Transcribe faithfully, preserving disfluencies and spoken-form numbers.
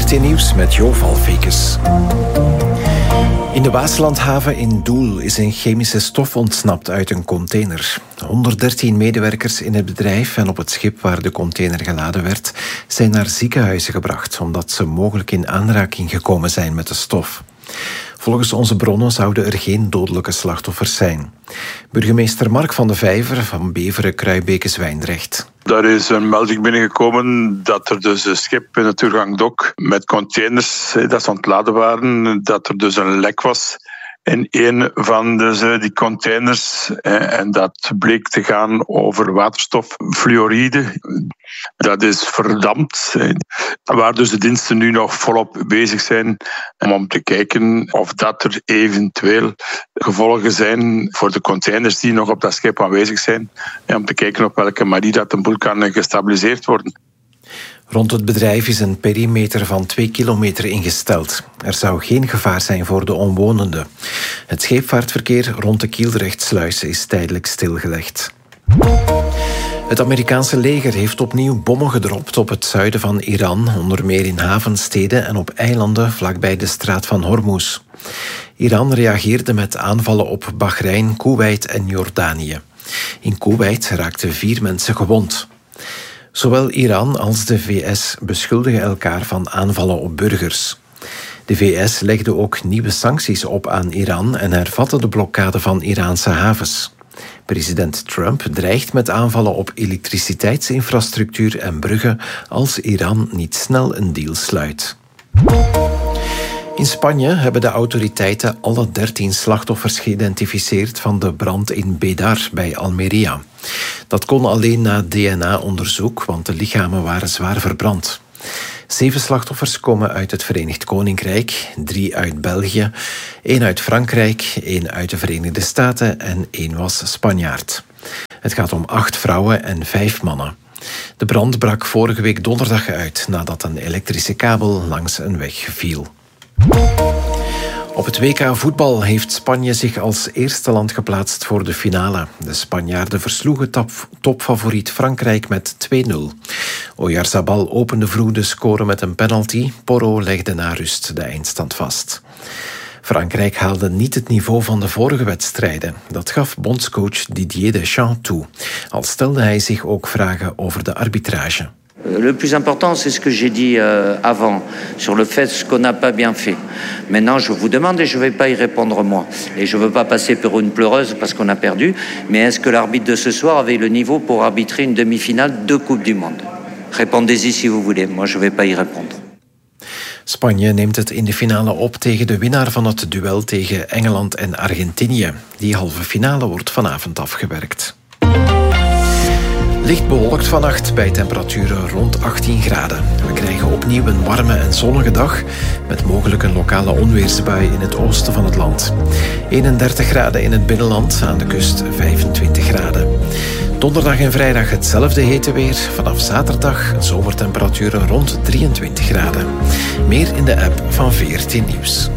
veertien Nieuws met Jo Valfekes. In de Waaslandhaven in Doel is een chemische stof ontsnapt uit een container. honderddertien medewerkers in het bedrijf en op het schip waar de container geladen werd zijn naar ziekenhuizen gebracht omdat ze mogelijk in aanraking gekomen zijn met de stof. Volgens onze bronnen zouden er geen dodelijke slachtoffers zijn. Burgemeester Mark van de Vijver van Beveren-Kruibeke-Zwijndrecht. Daar is een melding binnengekomen dat er dus een schip in het Turgangdok met containers dat ze aan het laden waren, dat er dus een lek was in een van de, die containers. En dat bleek te gaan over waterstoffluoride. Dat is verdampt. Waar dus de diensten nu nog volop bezig zijn om te kijken of dat er eventueel gevolgen zijn voor de containers die nog op dat schip aanwezig zijn. En om te kijken op welke manier dat een boel kan gestabiliseerd worden. Rond het bedrijf is een perimeter van twee kilometer ingesteld. Er zou geen gevaar zijn voor de omwonenden. Het scheepvaartverkeer rond de Kielrechtsluis is tijdelijk stilgelegd. Het Amerikaanse leger heeft opnieuw bommen gedropt op het zuiden van Iran, onder meer in havensteden en op eilanden vlakbij de straat van Hormuz. Iran reageerde met aanvallen op Bahrein, Koeweit en Jordanië. In Koeweit raakten vier mensen gewond. Zowel Iran als de V S beschuldigen elkaar van aanvallen op burgers. De V S legde ook nieuwe sancties op aan Iran en hervatte de blokkade van Iraanse havens. President Trump dreigt met aanvallen op elektriciteitsinfrastructuur en bruggen als Iran niet snel een deal sluit. In Spanje hebben de autoriteiten alle dertien slachtoffers geïdentificeerd van de brand in Bédar bij Almería. Dat kon alleen na D N A-onderzoek, want de lichamen waren zwaar verbrand. Zeven slachtoffers komen uit het Verenigd Koninkrijk, drie uit België, één uit Frankrijk, één uit de Verenigde Staten en één was Spanjaard. Het gaat om acht vrouwen en vijf mannen. De brand brak vorige week donderdag uit nadat een elektrische kabel langs een weg viel. Op het W K voetbal heeft Spanje zich als eerste land geplaatst voor de finale. De Spanjaarden versloegen top, topfavoriet Frankrijk met twee nul. Oyarzabal opende vroeg de score met een penalty. Porro legde na rust de eindstand vast. Frankrijk haalde niet het niveau van de vorige wedstrijden. Dat gaf bondscoach Didier Deschamps toe. Al stelde hij zich ook vragen over de arbitrage. Le plus important, c'est ce que j'ai dit euh, avant, sur le fait ce qu'on n'a pas bien fait. Maintenant, je vous demande et je ne vais pas y répondre moi. Et je ne veux pas passer pour une pleureuse parce qu'on a perdu. Mais est-ce que l'arbitre de ce soir avait le niveau pour arbitrer une demi-finale de Coupe du Monde? Répondez-y si vous voulez. Moi, je ne vais pas y répondre. Spanje neemt het in de finale op tegen de winnaar van het duel tegen Engeland en Argentinië. Die halve finale wordt vanavond afgewerkt. Licht bewolkt vannacht bij temperaturen rond achttien graden. We krijgen opnieuw een warme en zonnige dag met mogelijk een lokale onweersbui in het oosten van het land. eenendertig graden in het binnenland, aan de kust vijfentwintig graden. Donderdag en vrijdag hetzelfde hete weer. Vanaf zaterdag zomertemperaturen rond drieëntwintig graden. Meer in de app van veertien Nieuws.